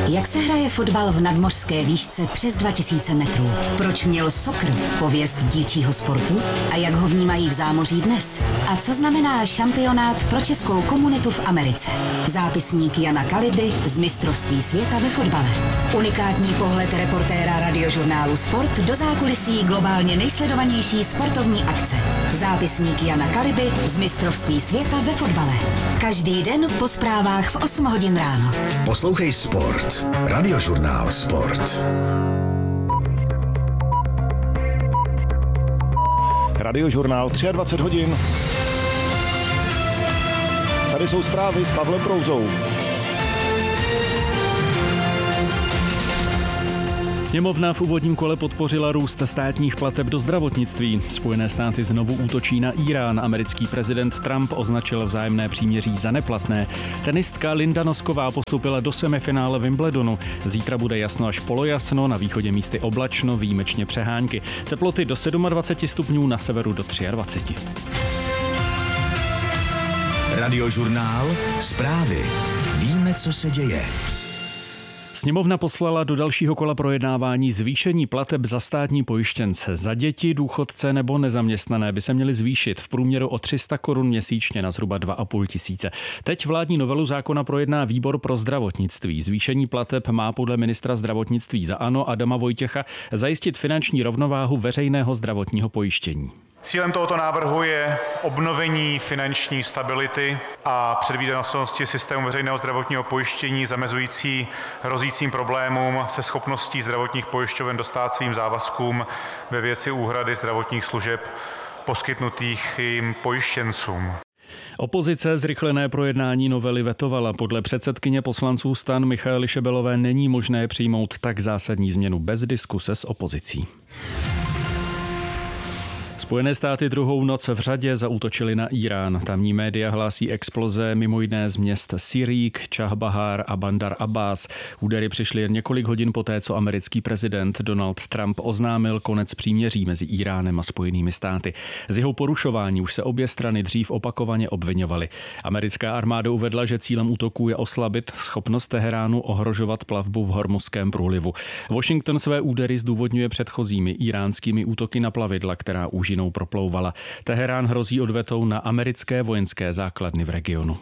Jak se hraje fotbal v nadmořské výšce přes 2000 metrů? Proč měl soccer pověst dívčího sportu? A jak ho vnímají v zámoří dnes? A co znamená šampionát pro českou komunitu v Americe? Zápisník Jana Kaliby z mistrovství světa ve fotbale. Unikátní pohled reportéra radiožurnálu Sport do zákulisí globálně nejsledovanější sportovní akce. Zápisník Jana Kaliby z mistrovství světa ve fotbale. Každý den po zprávách v 8 hodin ráno. Poslouchej Sport. Radiožurnál Sport. Radiožurnál 23 hodin. Tady jsou zprávy s Pavlem Prouzou. Sněmovna v úvodním kole podpořila růst státních plateb do zdravotnictví. Spojené státy znovu útočí na Irán. Americký prezident Trump označil vzájemné příměří za neplatné. Tenistka Linda Nosková postupila do semifinále Wimbledonu. Zítra bude jasno až polojasno, na východě místy oblačno, výjimečně přehánky. Teploty do 27 stupňů, na severu do 23. Radiožurnál Zprávy. Víme, co se děje. Sněmovna poslala do dalšího kola projednávání zvýšení plateb za státní pojištěnce. Za děti, důchodce nebo nezaměstnané by se měly zvýšit v průměru o 300 korun měsíčně na zhruba 2,5 tisíce. Teď vládní novelu zákona projedná výbor pro zdravotnictví. Zvýšení plateb má podle ministra zdravotnictví za ANO Adama Vojtěcha zajistit finanční rovnováhu veřejného zdravotního pojištění. Cílem tohoto návrhu je obnovení finanční stability a předvídatelnosti systému veřejného zdravotního pojištění zamezující hrozícím problémům se schopností zdravotních pojišťoven dostát svým závazkům ve věci úhrady zdravotních služeb poskytnutých jim pojištěncům. Opozice zrychlené projednání novely vetovala. Podle předsedkyně poslanců STAN Michaely Šebelové není možné přijmout tak zásadní změnu bez diskuse s opozicí. Spojené státy druhou noc v řadě zaútočily na Irán. Tamní média hlásí exploze mimo jiné z měst Sirík, Čahbahar a Bandar Abbas. Údery přišly jen několik hodin poté, co americký prezident Donald Trump oznámil konec příměří mezi Iránem a Spojenými státy. Z jeho porušování už se obě strany dřív opakovaně obviňovaly. Americká armáda uvedla, že cílem útoků je oslabit schopnost Teheránu ohrožovat plavbu v Hormuzském průlivu. Washington své údery zdůvodňuje předchozími iránskými útoky na plavidla, která úžinou proplouvala. Teherán hrozí odvetou na americké vojenské základny v regionu.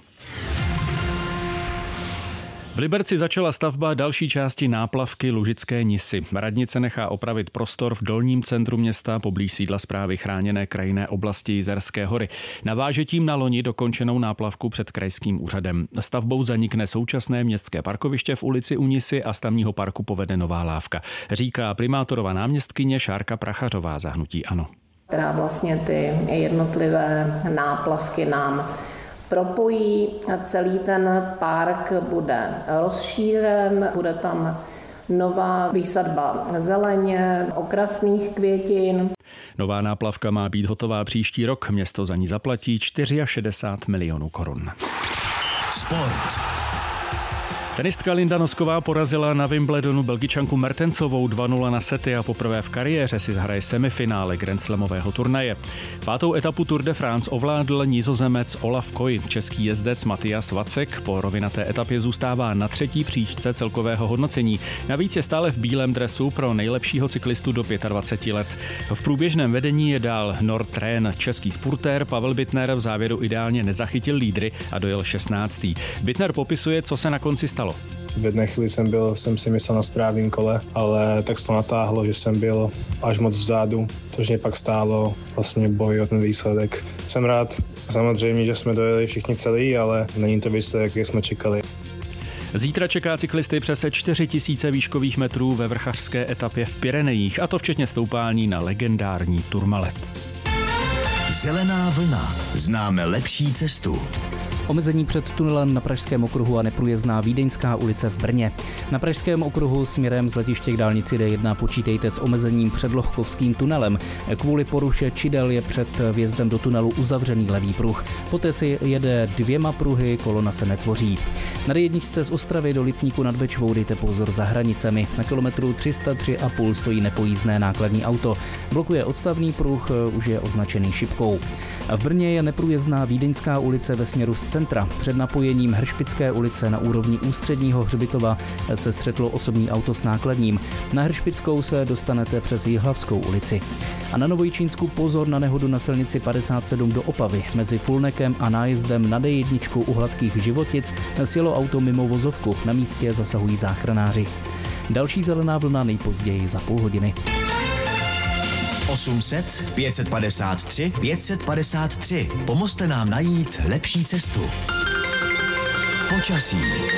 V Liberci začala stavba další části náplavky Lužické Nisy. Radnice nechá opravit prostor v dolním centru města poblíž sídla správy chráněné krajinné oblasti Jizerské hory. Naváže tím na loni dokončenou náplavku před krajským úřadem. Stavbou zanikne současné městské parkoviště v ulici u Nisy a z tamního parku povede nová lávka, říká primátorova náměstkyně Šárka Prachařová za hnutí ANO. Která vlastně ty jednotlivé náplavky nám propojí. Celý ten park bude rozšířen, bude tam nová výsadba zeleně, okrasných květin. Nová náplavka má být hotová příští rok. Město za ní zaplatí 64 milionů korun. Sport. Tenistka Linda Nosková porazila na Wimbledonu Belgičanku Mertensovou 2-0 na sety a poprvé v kariéře si hraje semifinále grandslamového turnaje. Pátou etapu Tour de France ovládl Nizozemec Olaf Koy. Český jezdec Matthias Vacek po rovinaté etapě zůstává na třetí příčce celkového hodnocení. Navíc je stále v bílém dresu pro nejlepšího cyklistu do 25 let. V průběžném vedení je dál Nordtrén. Český spurtér Pavel Bittner v závěru ideálně nezachytil lídry a dojel 16. Bittner popisuje, co se na konci stalo. V jedné chvíli jsem si myslel na správném kole, ale tak se to natáhlo, že jsem byl až moc vzadu, což mě pak stálo vlastně boj o ten výsledek. Jsem rád samozřejmě, že jsme dojeli všichni celý, ale není to výsledek, jak jsme čekali. Zítra čeká cyklisty přes 4000 výškových metrů ve vrchařské etapě v Pyrenejích, a to včetně stoupání na legendární Tourmalet. Zelená vlna. Známe lepší cestu. Omezení před tunelem na Pražském okruhu a neprůjezdná Vídeňská ulice v Brně. Na Pražském okruhu směrem z letiště k dálnici D1 počítejte s omezením před Lohkovským tunelem. Kvůli poruše čidel je před vjezdem do tunelu uzavřený levý pruh. Poté si jede 2 pruhy, kolona se netvoří. Na D1 z Ostravy do Lipníku nad Bečvou dejte pozor za hranicemi. Na kilometru 303,5 stojí nepojízdné nákladní auto. Blokuje odstavný pruh, už je označený šipkou. A v Brně je neprůjezdná Vídeňská ulice ve směru z centra. Před napojením Hršpické ulice na úrovni Ústředního hřbitova se střetlo osobní auto s nákladním. Na Hršpickou se dostanete přes Jihlavskou ulici. A na Novojčínsku pozor na nehodu na silnici 57 do Opavy. Mezi Fulnekem a nájezdem na D1 u Hladkých Životic sjelo auto mimo vozovku. Na místě zasahují záchranáři. Další zelená vlna nejpozději za půl hodiny. 800 553 553. Pomozte nám najít lepší cestu. Počasí.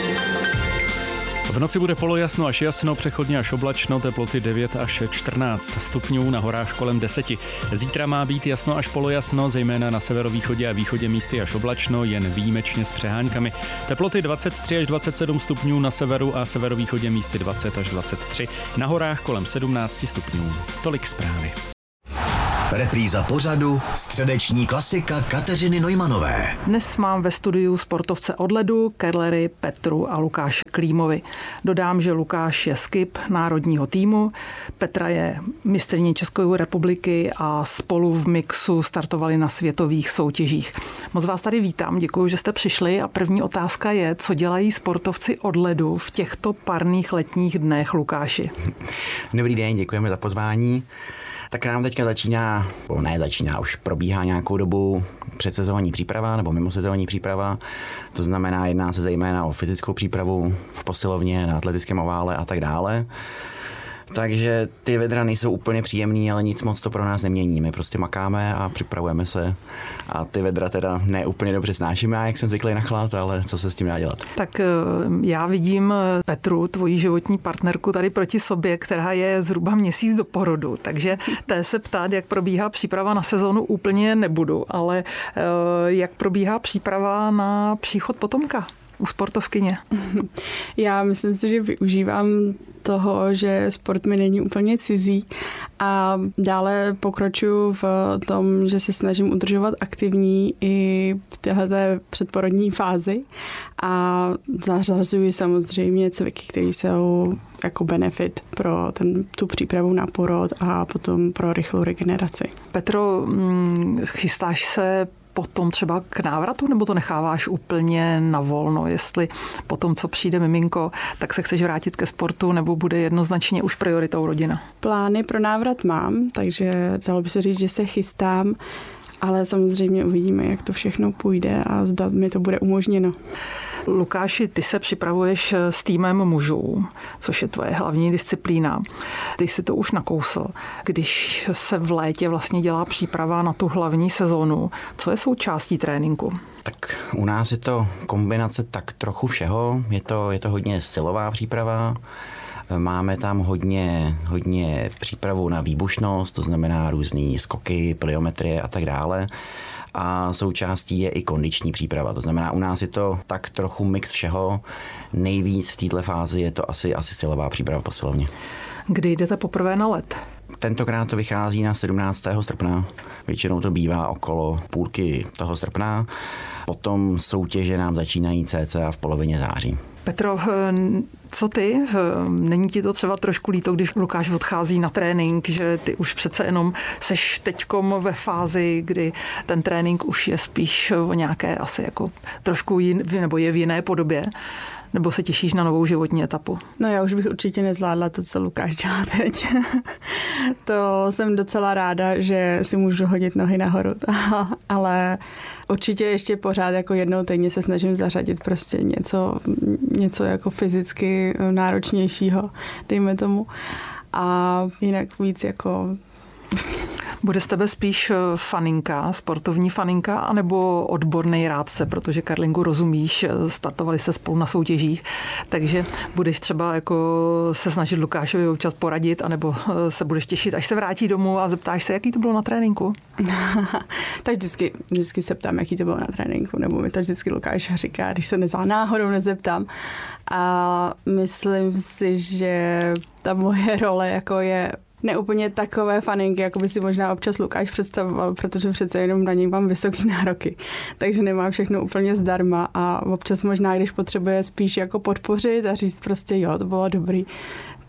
V noci bude polojasno až jasno, přechodně až oblačno, teploty 9 až 14 stupňů, na horách kolem 10. Zítra má být jasno až polojasno, zejména na severovýchodě a východě místy až oblačno, jen výjimečně s přeháňkami. Teploty 23 až 27 stupňů na severu a severovýchodě místy 20 až 23. Na horách kolem 17 stupňů. Tolik zprávy. Repríza pořadu středeční klasika Kateřiny Neumanové. Dnes mám ve studiu sportovce od ledu, curlery Petru a Lukáše Klímovi. Dodám, že Lukáš je skip národního týmu, Petra je mistryně České republiky a spolu v mixu startovali na světových soutěžích. Moc vás tady vítám, děkuji, že jste přišli a první otázka je, co dělají sportovci od ledu v těchto parných letních dnech, Lukáši? Dobrý den, děkujeme za pozvání. Tak nám teďka už probíhá nějakou dobu předsezónní příprava nebo mimosezónní příprava. To znamená, jedná se zejména o fyzickou přípravu v posilovně, na atletickém ovále a tak dále. Takže ty vedra nejsou úplně příjemný, ale nic moc to pro nás nemění. My prostě makáme a připravujeme se a ty vedra teda ne úplně dobře snášíme, jak jsem zvyklý na chlad, ale co se s tím dá dělat. Tak já vidím Petru, tvoji životní partnerku, tady proti sobě, která je zhruba měsíc do porodu, takže té se ptát, jak probíhá příprava na sezonu, úplně nebudu, ale jak probíhá příprava na příchod potomka u sportovkyně? Já myslím si, že využívám toho, že sport mi není úplně cizí a dále pokračuju v tom, že se snažím udržovat aktivní i v téhleté předporodní fázi a zařazuji samozřejmě cviky, které jsou jako benefit pro tu přípravu na porod a potom pro rychlou regeneraci. Petro, chystáš se potom třeba k návratu, nebo to necháváš úplně na volno, jestli potom, co přijde miminko, tak se chceš vrátit ke sportu, nebo bude jednoznačně už prioritou rodina? Plány pro návrat mám, takže dalo by se říct, že se chystám, ale samozřejmě uvidíme, jak to všechno půjde a zda mi to bude umožněno. Lukáši, ty se připravuješ s týmem mužů, což je tvoje hlavní disciplína. Ty jsi to už nakousl. Když se v létě vlastně dělá příprava na tu hlavní sezónu, co je součástí tréninku? Tak u nás je to kombinace tak trochu všeho. Je to hodně silová příprava. Máme tam hodně přípravu na výbušnost, to znamená různý skoky, pliometrie a tak dále. A součástí je i kondiční příprava. To znamená, u nás je to tak trochu mix všeho. Nejvíc v této fázi je to asi silová příprava v posilovně. Kdy jdete poprvé na led? Tentokrát to vychází na 17. srpna. Většinou to bývá okolo půlky toho srpna. Potom soutěže nám začínají cca v polovině září. Petro, co ty? Není ti to třeba trošku líto, když Lukáš odchází na trénink, že ty už přece jenom seš teďkom ve fázi, kdy ten trénink už je spíš o nějaké asi jako trošku nebo je v jiné podobě? Nebo se těšíš na novou životní etapu? No já už bych určitě nezvládla to, co Lukáš dělá teď. To jsem docela ráda, že si můžu hodit nohy nahoru. Ale určitě ještě pořád jako jednou týdně se snažím zařadit prostě něco jako fyzicky náročnějšího, dejme tomu. A jinak víc jako... Bude z tebe spíš faninka, sportovní faninka, anebo odborný rádce, protože curlingu rozumíš, startovali jste spolu na soutěžích, takže budeš třeba jako se snažit Lukášovi občas poradit, anebo se budeš těšit, až se vrátí domů a zeptáš se, jaký to bylo na tréninku? Tak vždycky se ptám, jaký to bylo na tréninku, nebo mi to vždycky Lukáš říká, když se náhodou nezeptám. A myslím si, že ta moje role jako je neúplně takové faninky, jako by si možná občas Lukáš představoval, protože přece jenom na něj mám vysoký nároky. Takže nemám všechno úplně zdarma a občas možná, když potřebuje spíš jako podpořit a říct prostě jo, to bylo dobrý,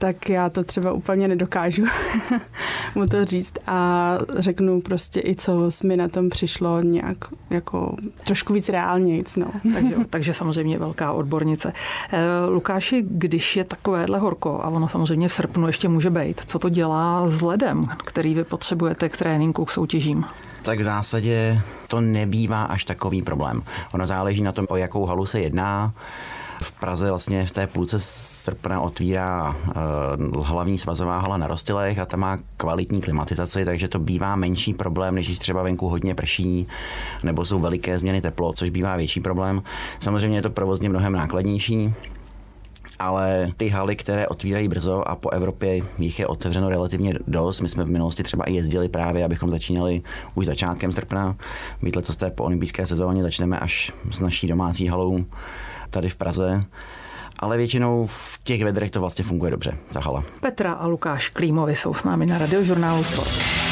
tak já to třeba úplně nedokážu mu to říct a řeknu prostě i co mi na tom přišlo nějak jako trošku víc reálnějc. No. Takže samozřejmě velká odbornice. Lukáši, když je takovéhle horko, a ono samozřejmě v srpnu ještě může být, co to dělá s ledem, který vy potřebujete k tréninku, k soutěžím? Tak v zásadě to nebývá až takový problém. Ono záleží na tom, o jakou halu se jedná. V Praze vlastně v té půlce srpna otvírá hlavní svazová hala na Rostilech a ta má kvalitní klimatizaci, takže to bývá menší problém, než když třeba venku hodně prší nebo jsou veliké změny teplot, což bývá větší problém. Samozřejmě je to provozně mnohem nákladnější, ale ty haly, které otvírají brzo a po Evropě jich je otevřeno relativně dost. My jsme v minulosti třeba i jezdili právě, abychom začínali už začátkem srpna. Být letos po olympijské sezóně začneme až s naší domácí halou tady v Praze. Ale většinou v těch vedrech to vlastně funguje dobře, ta hala. Petra a Lukáš Klímovi jsou s námi na Radiožurnálu Sport.